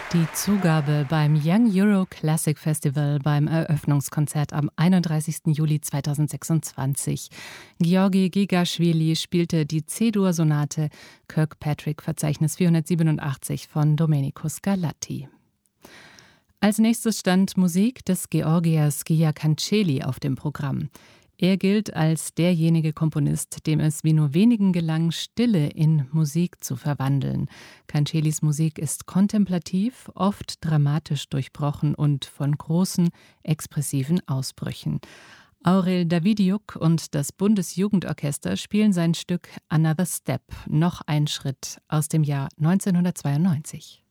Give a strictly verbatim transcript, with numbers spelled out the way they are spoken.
Die Zugabe beim Young Euro Classic Festival beim Eröffnungskonzert am einunddreißigsten Juli zweitausendsechsundzwanzig. Georgi Gigaschwili spielte die C-Dur-Sonate Kirkpatrick-Verzeichnis vierhundertsiebenundachtzig von Domenico Scarlatti. Als nächstes stand Musik des Georgiers Gia Cancelli auf dem Programm. Er gilt als derjenige Komponist, dem es wie nur wenigen gelang, Stille in Musik zu verwandeln. Cancellis Musik ist kontemplativ, oft dramatisch durchbrochen und von großen, expressiven Ausbrüchen. Aurel Davidiuk und das Bundesjugendorchester spielen sein Stück Another Step, noch ein Schritt, aus dem Jahr neunzehnhundertzweiundneunzig.